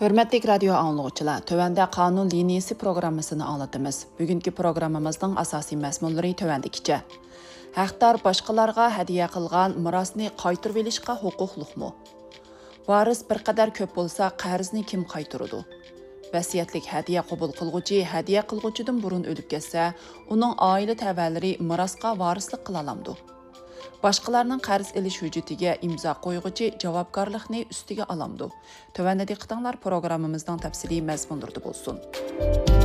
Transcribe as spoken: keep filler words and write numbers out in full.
Hörmətli radio anlıqçılar, tövəndə qanun liniyası proqrammasını anlatımız. Bugünkü proqramımızın asasi məzmunları tövəndikicə. Haqdar başqalarga hədiyyə qılğan mirasni qaytırıb elishqa huquqluqmu? Varis bir qədər köp bolsa, qarzni kim qaytırıdı? Vəsiyyətlik hədiyyə qəbul qılğucu, hədiyyə qılğucudan burun ölüb ketsə, onun ailə təvələri mirasqa varislik qıla alamdı. Başqalarının qarz elish hüccətiga imza qoyğucu javobgarlıqni üstüge alamdı. Tövəndə diqqətinizlər proqramımızdan təfsili məzmunlarda bolsun.